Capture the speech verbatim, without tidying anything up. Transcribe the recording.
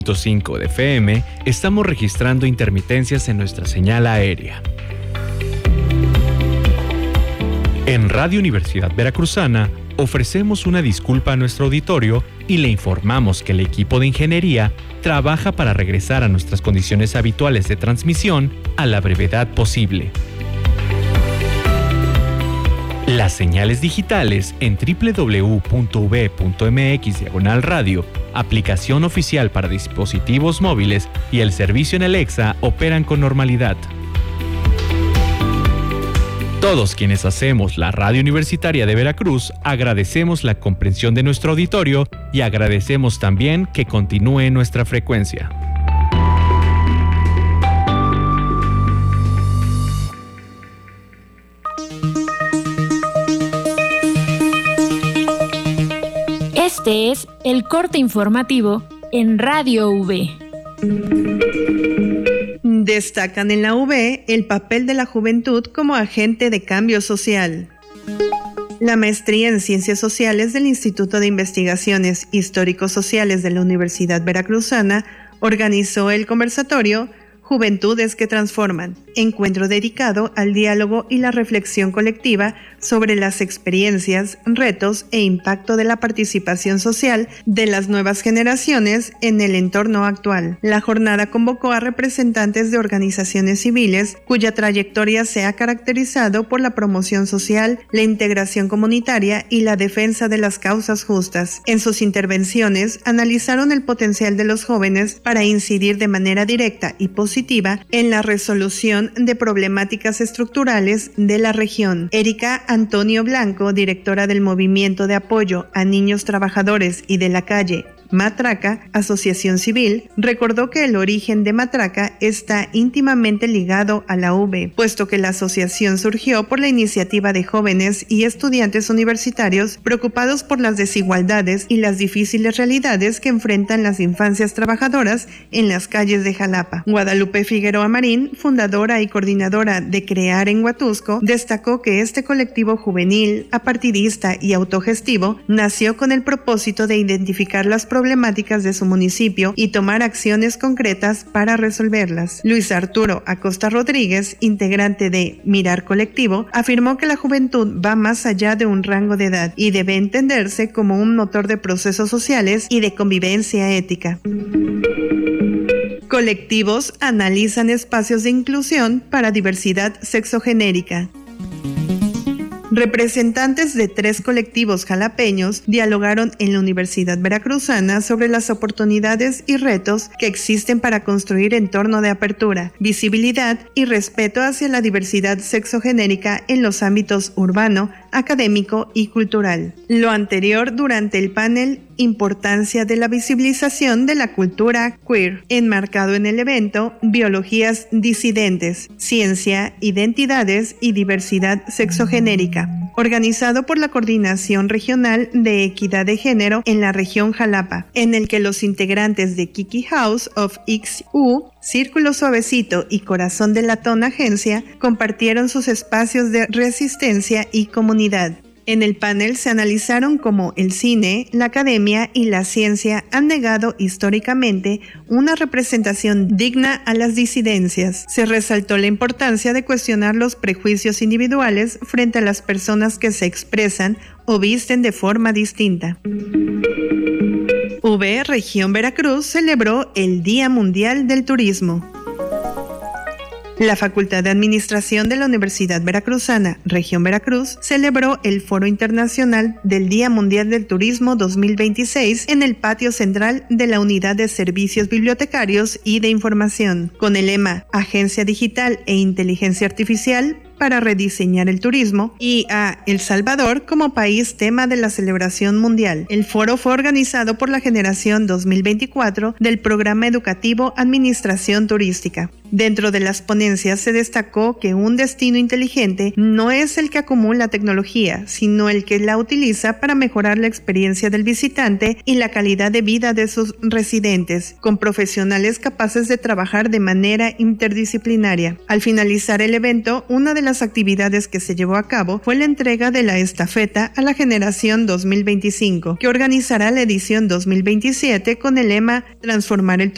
cinco de F M, estamos registrando intermitencias en nuestra señal aérea. En Radio Universidad Veracruzana ofrecemos una disculpa a nuestro auditorio y le informamos que el equipo de ingeniería trabaja para regresar a nuestras condiciones habituales de transmisión a la brevedad posible. Las señales digitales en doble u doble u doble u punto u v punto m x diagonal radio, aplicación oficial para dispositivos móviles y el servicio en Alexa operan con normalidad. Todos quienes hacemos la Radio Universitaria de Veracruz agradecemos la comprensión de nuestro auditorio y agradecemos también que continúe nuestra frecuencia. Este es el corte informativo en Radio U V. Destacan en la U V el papel de la juventud como agente de cambio social. La maestría en Ciencias Sociales del Instituto de Investigaciones Histórico-Sociales de la Universidad Veracruzana organizó el conversatorio Juventudes que Transforman, encuentro dedicado al diálogo y la reflexión colectiva sobre las experiencias, retos e impacto de la participación social de las nuevas generaciones en el entorno actual. La jornada convocó a representantes de organizaciones civiles cuya trayectoria se ha caracterizado por la promoción social, la integración comunitaria y la defensa de las causas justas. En sus intervenciones analizaron el potencial de los jóvenes para incidir de manera directa y positiva en la resolución de problemáticas estructurales de la región. Erika Antonio Blanco, directora del Movimiento de Apoyo a Niños Trabajadores y de la Calle, Matraca, asociación civil, recordó que el origen de Matraca está íntimamente ligado a la U V, puesto que la asociación surgió por la iniciativa de jóvenes y estudiantes universitarios preocupados por las desigualdades y las difíciles realidades que enfrentan las infancias trabajadoras en las calles de Jalapa. Guadalupe Figueroa Marín, fundadora y coordinadora de Crear en Huatusco, destacó que este colectivo juvenil, apartidista y autogestivo nació con el propósito de identificar las problemáticas problemáticas de su municipio y tomar acciones concretas para resolverlas. Luis Arturo Acosta Rodríguez, integrante de Mirar Colectivo, afirmó que la juventud va más allá de un rango de edad y debe entenderse como un motor de procesos sociales y de convivencia ética. Colectivos analizan espacios de inclusión para diversidad sexogenérica. Representantes de tres colectivos jalapeños dialogaron en la Universidad Veracruzana sobre las oportunidades y retos que existen para construir entorno de apertura, visibilidad y respeto hacia la diversidad sexogenérica en los ámbitos urbano, académico y cultural. Lo anterior durante el panel Importancia de la visibilización de la cultura queer, enmarcado en el evento Biologías disidentes, Ciencia, Identidades y Diversidad Sexogenérica, organizado por la Coordinación Regional de Equidad de Género en la región Jalapa, en el que los integrantes de Kiki House of X U, Círculo Suavecito y Corazón de Latón Agencia compartieron sus espacios de resistencia y comunidad. En el panel se analizaron cómo el cine, la academia y la ciencia han negado históricamente una representación digna a las disidencias. Se resaltó la importancia de cuestionar los prejuicios individuales frente a las personas que se expresan o visten de forma distinta. U V Región Veracruz celebró el Día Mundial del Turismo. La Facultad de Administración de la Universidad Veracruzana, Región Veracruz, celebró el Foro Internacional del Día Mundial del Turismo dos mil veintiséis en el patio central de la Unidad de Servicios Bibliotecarios y de Información, con el lema Agencia Digital e Inteligencia Artificial para rediseñar el turismo y a El Salvador como país tema de la celebración mundial. El foro fue organizado por la generación dos mil veinticuatro del Programa Educativo Administración Turística. Dentro de las ponencias se destacó que un destino inteligente no es el que acumula tecnología, sino el que la utiliza para mejorar la experiencia del visitante y la calidad de vida de sus residentes, con profesionales capaces de trabajar de manera interdisciplinaria. Al finalizar el evento, una de las actividades que se llevó a cabo fue la entrega de la estafeta a la generación dos mil veinticinco, que organizará la edición dos mil veintisiete con el lema Transformar el